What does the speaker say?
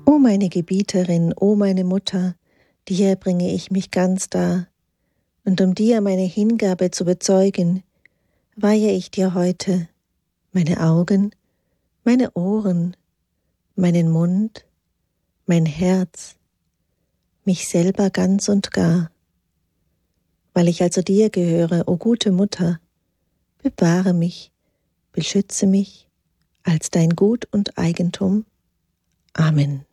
O meine Gebieterin, o meine Mutter, dir bringe ich mich ganz dar, und um dir meine Hingabe zu bezeugen, weihe ich dir heute meine Augen, meine Ohren, meinen Mund, mein Herz, mich selber ganz und gar. Weil ich also dir gehöre, o gute Mutter, bewahre mich, beschütze mich als dein Gut und Eigentum. Amen.